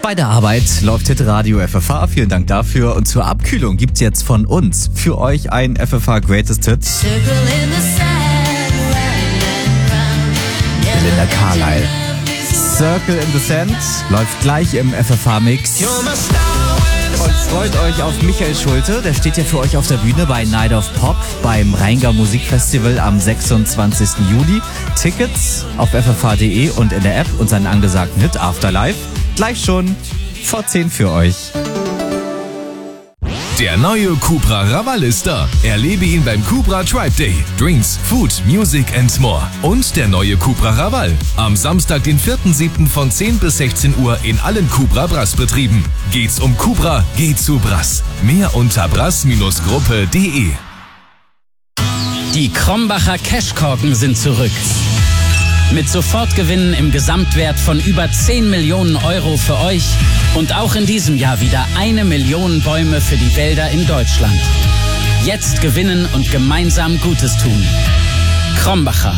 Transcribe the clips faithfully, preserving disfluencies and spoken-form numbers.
Bei der Arbeit läuft Hitradio F F H. Vielen Dank dafür. Und zur Abkühlung gibt's jetzt von uns für euch ein F F H Greatest Hit. Belinda Carlisle. Circle in the Sand läuft gleich im F F H-Mix. Und freut euch auf Michael Schulte. Der steht ja für euch auf der Bühne bei Night of Pop beim Rheingau Musikfestival am sechsundzwanzigsten Juli. Tickets auf f f h punkt d e und in der App und seinen angesagten Hit Afterlife. Gleich schon vor zehn für euch. Der neue Cupra Raval ist da. Erlebe ihn beim Cupra Tribe Day. Drinks, Food, Music and more. Und der neue Cupra Raval. Am Samstag, den vierten siebten von zehn bis sechzehn Uhr in allen Cupra Brass-Betrieben. Geht's um Cupra, geht's zu Brass. Mehr unter brass Gruppe punkt d e. Die Krombacher Cashkorken sind zurück. Mit Sofortgewinnen im Gesamtwert von über zehn Millionen Euro für euch und auch in diesem Jahr wieder eine Million Bäume für die Wälder in Deutschland. Jetzt gewinnen und gemeinsam Gutes tun. Krombacher.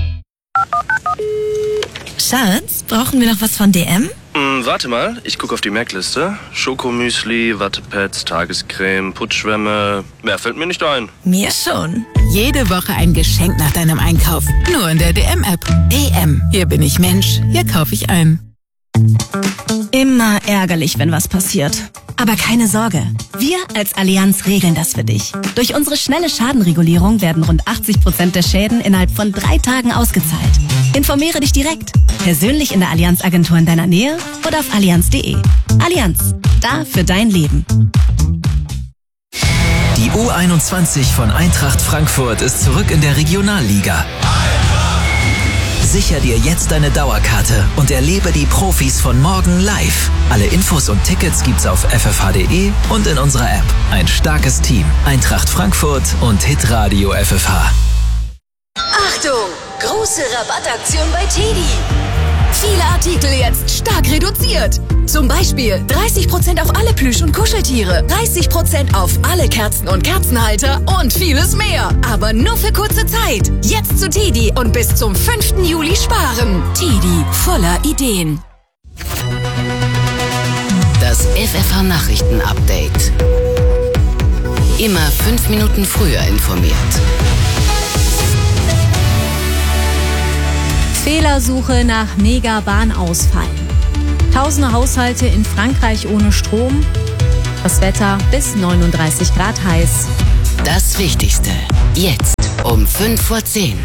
Schatz, brauchen wir noch was von D M? Hm, warte mal, ich gucke auf die Merkliste. Schokomüsli, Wattepads, Tagescreme, Putzschwämme. Mehr fällt mir nicht ein. Mir schon. Jede Woche ein Geschenk nach deinem Einkauf. Nur in der D M-App. D M. Hier bin ich Mensch. Hier kaufe ich ein. Immer ärgerlich, wenn was passiert. Aber keine Sorge. Wir als Allianz regeln das für dich. Durch unsere schnelle Schadenregulierung werden rund achtzig Prozent der Schäden innerhalb von drei Tagen ausgezahlt. Informiere dich direkt. Persönlich in der Allianz-Agentur in deiner Nähe oder auf allianz punkt d e. Allianz. Da für dein Leben. Die U einundzwanzig von Eintracht Frankfurt ist zurück in der Regionalliga. Sicher dir jetzt deine Dauerkarte und erlebe die Profis von morgen live. Alle Infos und Tickets gibt's auf f f h punkt d e und in unserer App. Ein starkes Team. Eintracht Frankfurt und Hitradio F F H. Achtung! Große Rabattaktion bei Teddy. Viele Artikel jetzt stark reduziert. Zum Beispiel dreißig Prozent auf alle Plüsch- und Kuscheltiere, dreißig Prozent auf alle Kerzen und Kerzenhalter und vieles mehr. Aber nur für kurze Zeit. Jetzt zu Teddy und bis zum fünften Juli sparen. Teddy, voller Ideen. Das F F H Nachrichten-Update. Immer fünf Minuten früher informiert. Fehlersuche nach Megabahnausfall. Tausende Haushalte in Frankreich ohne Strom. Das Wetter bis neununddreißig Grad heiß. Das Wichtigste. Jetzt um fünf vor zehn.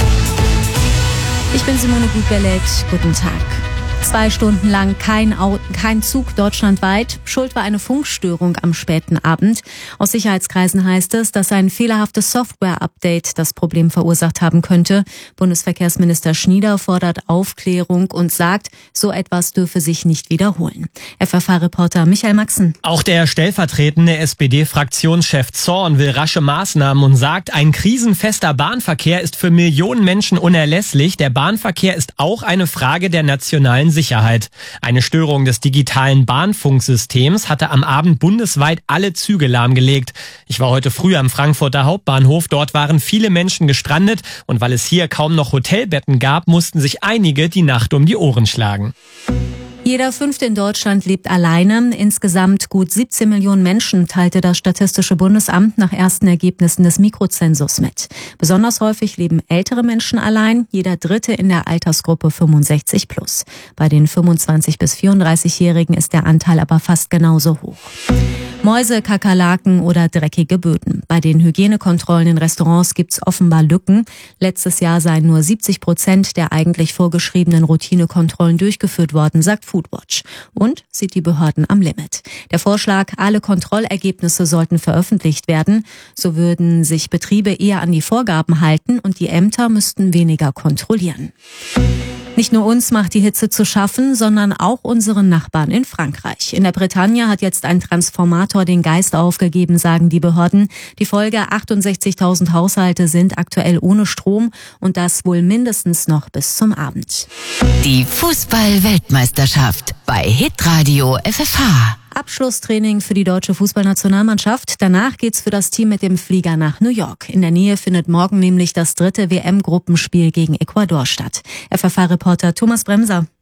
Ich bin Simone Gutbellet. Guten Tag. Zwei Stunden lang kein, Auto, kein Zug deutschlandweit. Schuld war eine Funkstörung am späten Abend. Aus Sicherheitskreisen heißt es, dass ein fehlerhaftes Software-Update das Problem verursacht haben könnte. Bundesverkehrsminister Schnieder fordert Aufklärung und sagt, so etwas dürfe sich nicht wiederholen. F F H-Reporter Michael Maxen. Auch der stellvertretende S P D-Fraktionschef Zorn will rasche Maßnahmen und sagt, ein krisenfester Bahnverkehr ist für Millionen Menschen unerlässlich. Der Bahnverkehr ist auch eine Frage der nationalen Sicherheit. Eine Störung des digitalen Bahnfunksystems hatte am Abend bundesweit alle Züge lahmgelegt. Ich war heute früh am Frankfurter Hauptbahnhof. Dort waren viele Menschen gestrandet und weil es hier kaum noch Hotelbetten gab, mussten sich einige die Nacht um die Ohren schlagen. Jeder Fünfte in Deutschland lebt alleine. Insgesamt gut siebzehn Millionen Menschen teilte das Statistische Bundesamt nach ersten Ergebnissen des Mikrozensus mit. Besonders häufig leben ältere Menschen allein, jeder Dritte in der Altersgruppe fünfundsechzig plus. Bei den fünfundzwanzig- bis vierunddreißigjährigen ist der Anteil aber fast genauso hoch. Mäuse, Kakerlaken oder dreckige Böden. Bei den Hygienekontrollen in Restaurants gibt's offenbar Lücken. Letztes Jahr seien nur siebzig Prozent der eigentlich vorgeschriebenen Routinekontrollen durchgeführt worden, sagt Foodwatch. Und sieht die Behörden am Limit. Der Vorschlag, alle Kontrollergebnisse sollten veröffentlicht werden. So würden sich Betriebe eher an die Vorgaben halten und die Ämter müssten weniger kontrollieren. Nicht nur uns macht die Hitze zu schaffen, sondern auch unseren Nachbarn in Frankreich. In der Bretagne hat jetzt ein Transformator den Geist aufgegeben, sagen die Behörden. Die Folge: achtundsechzigtausend Haushalte sind aktuell ohne Strom und das wohl mindestens noch bis zum Abend. Die Fußball-Weltmeisterschaft bei Hitradio F F H. Abschlusstraining für die deutsche Fußballnationalmannschaft. Danach geht's für das Team mit dem Flieger nach New York. In der Nähe findet morgen nämlich das dritte W M-Gruppenspiel gegen Ecuador statt. F F H-Reporter Thomas Bremser.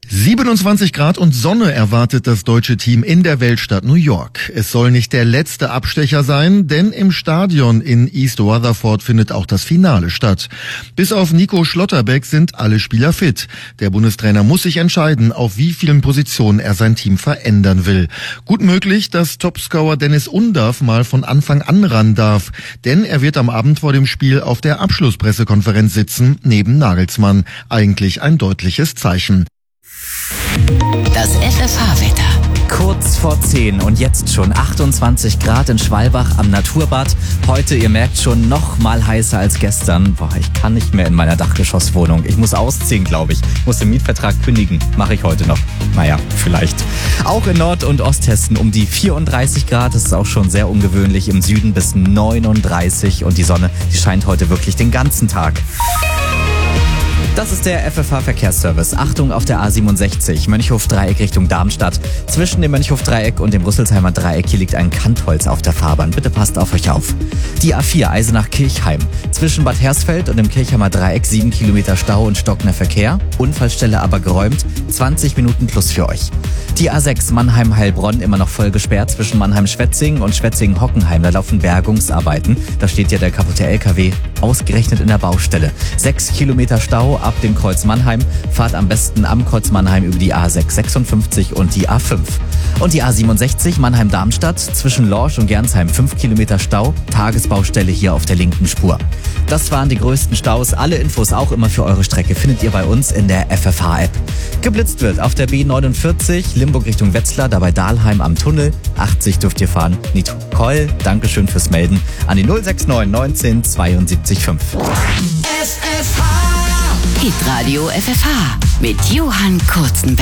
siebenundzwanzig Grad und Sonne erwartet das deutsche Team in der Weltstadt New York. Es soll nicht der letzte Abstecher sein, denn im Stadion in East Rutherford findet auch das Finale statt. Bis auf Nico Schlotterbeck sind alle Spieler fit. Der Bundestrainer muss sich entscheiden, auf wie vielen Positionen er sein Team verändern will. Gut möglich, dass Topscorer Dennis Undaff mal von Anfang an ran darf, denn er wird am Abend vor dem Spiel auf der Abschlusspressekonferenz sitzen, neben Nagelsmann. Eigentlich ein deutliches Zeichen. Das F F H-Wetter. Kurz vor zehn und jetzt schon achtundzwanzig Grad in Schwalbach am Naturbad. Heute, ihr merkt schon, noch mal heißer als gestern. Boah, ich kann nicht mehr in meiner Dachgeschosswohnung. Ich muss ausziehen, glaube ich. Ich muss den Mietvertrag kündigen. Mache ich heute noch. Naja, vielleicht. Auch in Nord- und Osthessen um die vierunddreißig Grad. Das ist auch schon sehr ungewöhnlich. Im Süden bis neununddreißig. Und die Sonne, die scheint heute wirklich den ganzen Tag. Das ist der F F H-Verkehrsservice. Achtung auf der A siebenundsechzig, Mönchhof-Dreieck Richtung Darmstadt. Zwischen dem Mönchhof-Dreieck und dem Rüsselsheimer Dreieck hier liegt ein Kantholz auf der Fahrbahn. Bitte passt auf euch auf. Die A vier, Eisenach-Kirchheim. Zwischen Bad Hersfeld und dem Kirchheimer Dreieck sieben Kilometer Stau und stockender Verkehr. Unfallstelle aber geräumt. zwanzig Minuten plus für euch. Die A sechs, Mannheim-Heilbronn, immer noch voll gesperrt zwischen Mannheim-Schwetzingen und Schwetzingen-Hockenheim. Da laufen Bergungsarbeiten. Da steht ja der kaputte L K W ausgerechnet in der Baustelle. Sechs Kilometer Stau ab dem Kreuz Mannheim. Fahrt am besten am Kreuz Mannheim über die A sechs sechsundfünfzig und die A fünf. Und die A siebenundsechzig, Mannheim-Darmstadt, zwischen Lorsch und Gernsheim fünf Kilometer Stau. Tagesbaustelle hier auf der linken Spur. Das waren die größten Staus. Alle Infos auch immer für eure Strecke findet ihr bei uns in der F F H-App. Geblitzt wird auf der B neunundvierzig, Limburg Richtung Wetzlar, dabei Dahlheim am Tunnel. achtzig dürft ihr fahren. Nicole, Dankeschön fürs Melden an die null sechs neun neunzehn zweiundsiebzig fünf. F F H. Hitradio F F H mit Johann Kurzenberg.